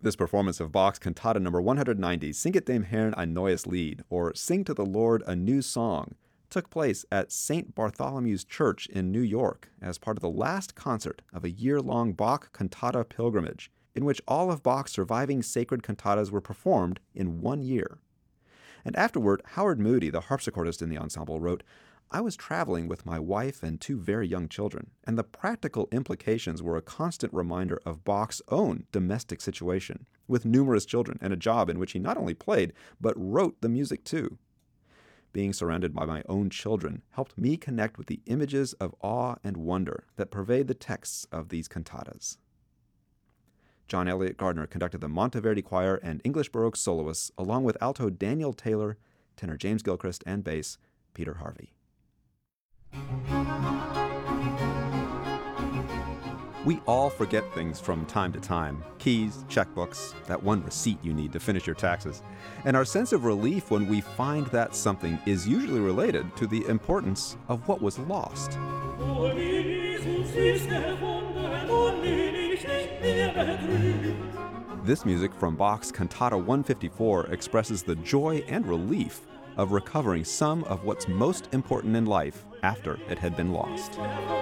This performance of Bach's Cantata No. 190, Singet dem Herrn ein neues Lied, or Sing to the Lord a New Song, took place at St. Bartholomew's Church in New York as part of the last concert of a year-long Bach cantata pilgrimage, in which all of Bach's surviving sacred cantatas were performed in 1 year. And afterward, Howard Moody, the harpsichordist in the ensemble, wrote, "I was traveling with my wife and 2 very young children, and the practical implications were a constant reminder of Bach's own domestic situation, with numerous children and a job in which he not only played, but wrote the music too. Being surrounded by my own children helped me connect with the images of awe and wonder that pervade the texts of these cantatas." John Elliott Gardner conducted the Monteverdi Choir and English Baroque soloists, along with alto Daniel Taylor, tenor James Gilchrist, and bass Peter Harvey. We all forget things from time to time. Keys, checkbooks, that one receipt you need to finish your taxes. And our sense of relief when we find that something is usually related to the importance of what was lost. This music from Bach's Cantata 154 expresses the joy and relief of recovering some of what's most important in life after it had been lost.